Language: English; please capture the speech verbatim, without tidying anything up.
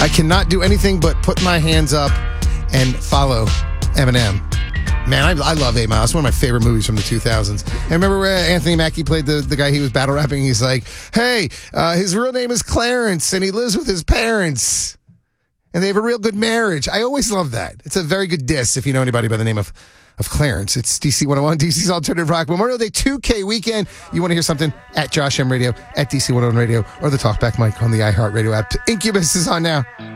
I cannot do anything but put my hands up and follow Eminem. Man, I, I love eight mile. It's one of my favorite movies from the two thousands. And remember where Anthony Mackie played the, the guy he was battle rapping? He's like, hey, uh, his real name is Clarence, and he lives with his parents. And they have a real good marriage. I always love that. It's a very good diss if you know anybody by the name of, of Clarence. It's D C one oh one, D C's Alternative Rock. Memorial Day two K weekend. You want to hear something? At Josh M Radio, at D C one oh one Radio, or the Talkback mic on the iHeartRadio app. Incubus is on now.